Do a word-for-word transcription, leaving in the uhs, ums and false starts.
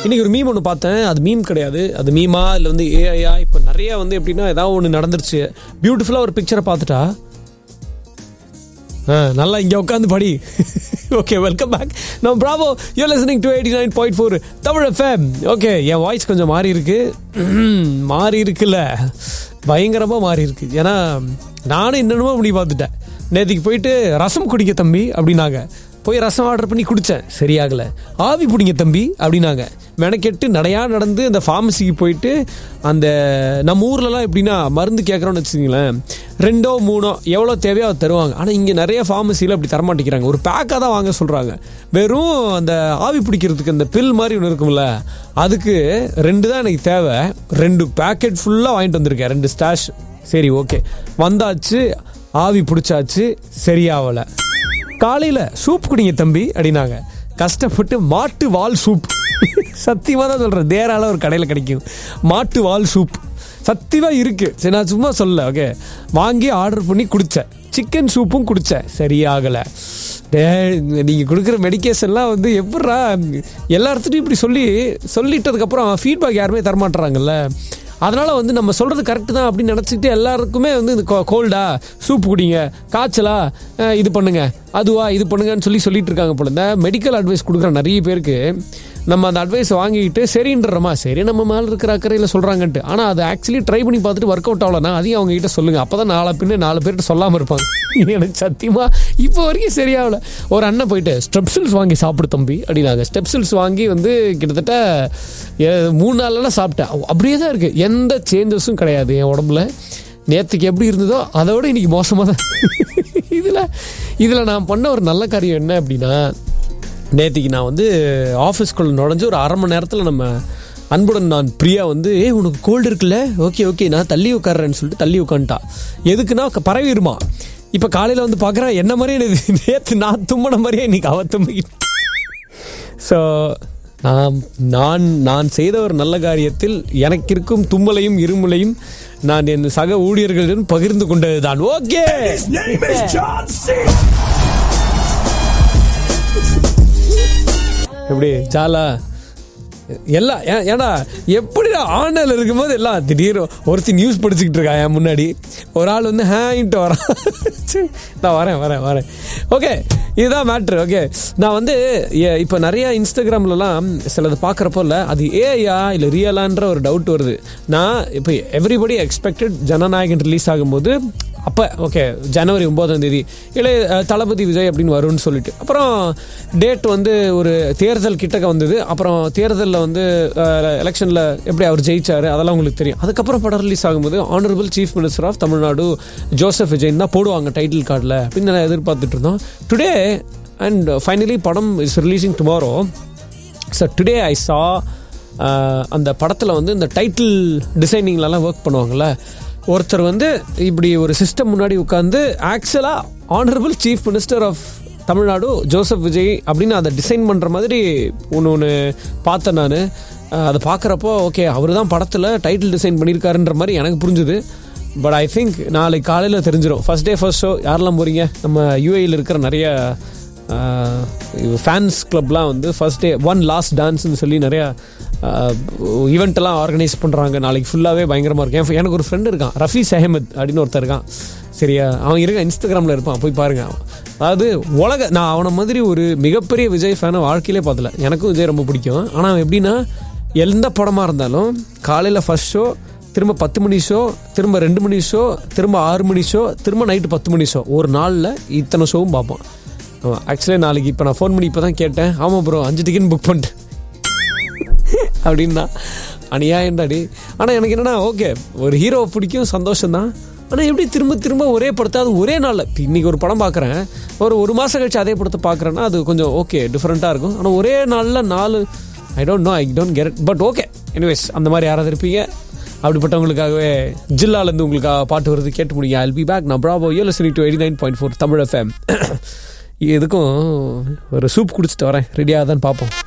இன்னைக்கு ஒரு மீம் ஒன்று பார்த்தேன். அது மீம் கிடையாது, அது மீமா இல்லை வந்து ஏஐயா. இப்போ நிறைய வந்து எப்படின்னா ஏதாவது ஒன்று நடந்துருச்சு, பியூட்டிஃபுல்லாக ஒரு பிக்சரை பார்த்துட்டா நல்லா இங்கே உட்காந்து படி. Okay, welcome back. நான் Bravo, you listening to eighty nine point four Tamil FM. Okay, N voice கொஞ்சம் மாறி இருக்கு. மாறி இருக்குல்ல, பயங்கரமாக மாறி இருக்கு. ஏன்னா நானும் என்னென்னமோ அப்படி பார்த்துட்டேன். நேற்றுக்கு போயிட்டு ரசம் குடிக்க தம்பி அப்படின்னாங்க. போய் ரசம் ஆர்டர் பண்ணி குடித்தேன், சரியாகலை. ஆவி பிடிங்க தம்பி அப்படின்னாங்க. மெனக்கெட்டு நடையா நடந்து அந்த ஃபார்மசிக்கு போயிட்டு, அந்த நம்ம ஊர்லலாம் எப்படின்னா மருந்து கேட்குறோன்னு வச்சுக்கிங்களேன், ரெண்டோ மூணோ எவ்வளோ தேவையோ அதை தருவாங்க. ஆனால் இங்கே நிறைய ஃபார்மசியில் அப்படி தரமாட்டேங்கிறாங்க. ஒரு பேக்காக தான் வாங்க சொல்கிறாங்க. வெறும் அந்த ஆவி பிடிக்கிறதுக்கு அந்த பில் மாதிரி ஒன்று இருக்கும்ல, அதுக்கு ரெண்டு தான் எனக்கு தேவை. ரெண்டு பேக்கெட் ஃபுல்லாக வாங்கிட்டு வந்திருக்கேன், ரெண்டு ஸ்டாஷ். சரி, ஓகே, வந்தாச்சு, ஆவி பிடிச்சாச்சு, சரியாகலை. காலையில் சூப் குடிங்க தம்பி அப்படின்னாங்க. கஷ்டப்பட்டு மாட்டு வால் சூப், சத்தியமாக தான் சொல்கிறேன், தேரால ஒரு கடையில் கிடைக்கும் மாட்டு வால் சூப், சத்தியமாக இருக்குது. சரி, நான் சும்மா சொல்ல. ஓகே, வாங்கி ஆர்டர் பண்ணி குடித்தேன். சிக்கன் சூப்பும் குடித்தேன், சரியாகலை. நீங்கள் கொடுக்குற மெடிக்கேஷன்லாம் வந்து எப்பட்றா எல்லா இடத்துலையும் இப்படி சொல்லி சொல்லிட்டதுக்கப்புறம் ஃபீட்பேக் யாருமே தரமாட்டுறாங்கல்ல. அதனால் வந்து நம்ம சொல்கிறது கரெக்டு தான் அப்படின்னு நினச்சிக்கிட்டு எல்லாருக்குமே வந்து இந்த கோல்டா சூப் குடிங்க, காய்ச்சலா இது பண்ணுங்க, அதுவா இது பண்ணுங்கன்னு சொல்லி சொல்லிட்டு இருக்காங்க போல. இந்த மெடிக்கல் அட்வைஸ் கொடுக்குற நிறைய பேருக்கு நம்ம அந்த அட்வைஸ் வாங்கிக்கிட்டு சரின்றமா, சரி நம்ம மேலே இருக்கிற அக்கறையில் சொல்கிறாங்கன்ட்டு. ஆனால் அது ஆக்சுவலி ட்ரை பண்ணி பார்த்துட்டு ஒர்க் அவுட் ஆகலன்னா அதையும் அவங்க கிட்ட சொல்லுங்கள். அப்போ தான் நாலு பின்ன நாலு பேர்கிட்ட சொல்லாமல் இருப்பாங்க. எனக்கு சத்தியமாக இப்போ வரைக்கும் சரியாகல. ஒரு அண்ணன் போயிட்டு ஸ்டெப்சில்ஸ் வாங்கி சாப்பிடு தம்பி அப்படின்னாங்க. ஸ்டெப்சில்ஸ் வாங்கி வந்து கிட்டத்தட்ட மூணு நாள்லாம் சாப்பிட்டேன். அப்படியே தான் இருக்குது, எந்த சேஞ்சஸும் கிடையாது என் உடம்புல. நேற்றுக்கு எப்படி இருந்ததோ அதை விட இன்றைக்கி மோசமாக தான். இதில் இதில் நான் பண்ண ஒரு நல்ல காரியம் என்ன அப்படின்னா, நேற்றுக்கு நான் வந்து ஆஃபீஸ்க்குள்ளே நுழைஞ்சு ஒரு அரை மணி நேரத்தில் நம்ம அன்புடன் நான் பிரியா வந்து, ஏ உனக்கு கோல்டு இருக்குல்ல, ஓகே ஓகே நான் தள்ளி உட்கார்றேன்னு சொல்லிட்டு தள்ளி உட்காந்துட்டா. எதுக்குன்னா பரவிடுமா. இப்போ காலையில் வந்து பார்க்குறேன் என்ன மாதிரியே நேற்று நான் தும்பின மாதிரியே இன்னைக்கு அவ தும்பிக்கிட்டு. ஸோ நான் நான் நான் செய்த ஒரு நல்ல காரியத்தில் எனக்கு இருக்கும் தும்மலையும் இருமலையும் நான் என் சக ஊழியர்களுடன் பகிர்ந்து கொண்டது தான். ஓகே, எப்படி சாலா எல்லாம் ஏன்னா எப்படிடா ஆன்லைனில் இருக்கும்போது எல்லாம் திடீர்னு ஒருத்தி நியூஸ் படிச்சுக்கிட்டு இருக்கா என் முன்னாடி, ஒரு ஆள் வந்து ஹேன்ட்டு வரான். நான் வரேன் வரேன் வரேன் ஓகே, இதுதான் மேட்ரு. ஓகே, நான் வந்து இப்போ நிறையா இன்ஸ்டாகிராம்லலாம் சிலது பார்க்குறப்போ இல்லை அது ஏஐயா இல்லை ரியலான்ற ஒரு டவுட் வருது. நான் இப்போ எவ்ரிபடி எக்ஸ்பெக்டட் ஜனநாயகன் ரிலீஸ் ஆகும்போது அப்போ ஓகே ஜனவரி ஒம்போதாம் தேதி இளைய தளபதி விஜய் அப்படின்னு வரும்னு சொல்லிட்டு, அப்புறம் டேட் வந்து ஒரு தேர்தல் கிட்டக்க வந்தது. அப்புறம் தேர்தலில் வந்து எலெக்ஷனில் எப்படி அவர் ஜெயிச்சார் அதெல்லாம் உங்களுக்கு தெரியும். அதுக்கப்புறம் படம் ரிலீஸ் ஆகும்போது honourable chief minister of Tamil Nadu Joseph Vijay தான் போடுவாங்க டைட்டில் கார்டில் அப்படின்னு நான் எதிர்பார்த்துட்டு இருந்தோம். டுடே அண்ட் ஃபைனலி படம் is releasing tomorrow. So today I சா அந்த படத்தில் வந்து இந்த டைட்டில் டிசைனிங்லலாம் ஒர்க் பண்ணுவாங்கள்ல, ஒருத்தர் வந்து இப்படி ஒரு சிஸ்டம் முன்னாடி உட்காந்து ஆக்சுவலாக honourable chief minister of Tamil Nadu Joseph Vijay அப்படின்னு அதை டிசைன் பண்ணுற மாதிரி ஒன்று ஒன்று பார்த்தேன் நான். அதை பார்க்குறப்போ ஓகே அவர் தான் படத்தில் டைட்டில் டிசைன் பண்ணியிருக்காருன்ற மாதிரி எனக்கு புரிஞ்சுது. பட் ஐ திங்க் நாளைக்கு காலையில் தெரிஞ்சிடும். ஃபர்ஸ்ட் டே ஃபர்ஸ்ட் ஷோ யாரெல்லாம் போகிறீங்க? நம்ம யூஏயில் இருக்கிற நிறைய ஃபேன்ஸ் கிளப்லாம் வந்து ஃபர்ஸ்ட் டே ஒன் லாஸ்ட் டான்ஸ்ன்னு சொல்லி நிறையா ஈவெண்ட்டெல்லாம் ஆர்கனைஸ் பண்ணுறாங்க. நாளைக்கு ஃபுல்லாகவே பயங்கரமாக இருக்கும். எனக்கு ஒரு ஃப்ரெண்டு இருக்கான், ரஃபீஸ் அஹமத் அப்படின்னு ஒருத்தர் இருக்கான், சரியா? அவன் இருக்க இன்ஸ்டாகிராமில் இருப்பான், போய் பாருங்கள். அதாவது உலக நான் அவனை மாதிரி ஒரு மிகப்பெரிய விஜய் ஃபேனை வாழ்க்கையிலே பார்த்தல. எனக்கும் விஜய் ரொம்ப பிடிக்கும். ஆனால் எப்படின்னா எந்த படமாக இருந்தாலும் காலையில் ஃபர்ஸ்ட் ஷோ, திரும்ப பத்து மணி ஷோ, திரும்ப ரெண்டு மணி ஷோ, திரும்ப ஆறு மணி ஷோ, திரும்ப நைட்டு பத்து மணி ஷோ, ஒரு நாளில் இத்தனை ஷோவும் பார்ப்பான். ஆக்சுவலி நாளைக்கு இப்போ நான் ஃபோன் பண்ணி இப்போ தான் கேட்டேன். ஆமாம் ப்ரோ அஞ்சு டிக்கெட் புக் பண்ணிட்டேன் அப்படின்னா அநியாயண்டாடி. ஆனால் எனக்கு என்னென்னா ஓகே ஒரு ஹீரோவை பிடிக்கும், சந்தோஷம்தான். ஆனால் எப்படி திரும்ப திரும்ப ஒரே படத்தை அது ஒரே நாளில் இப்போ இன்றைக்கி ஒரு படம் பார்க்குறேன், ஒரு ஒரு மாதம் கழிச்சு அதே படத்தை பார்க்குறேன்னா அது கொஞ்சம் ஓகே டிஃப்ரெண்ட்டாக இருக்கும். ஆனால் ஒரே நாளில் நாலு I don't know I don't get it. But okay anyways அந்த மாதிரி யாராவது இருப்பீங்க. அப்படிப்பட்டவங்களுக்காகவே ஜில்லாலேருந்து உங்களுக்காக பாட்டு வருது, கேட்டு முடியுங்க. I'll be back. நான் Bravo, you listening to eighty nine point four Tamil FM. எதுக்கும் ஒரு சூப் குடிச்சிட்டு வரேன், ரெடியாக தான் பார்ப்போம்.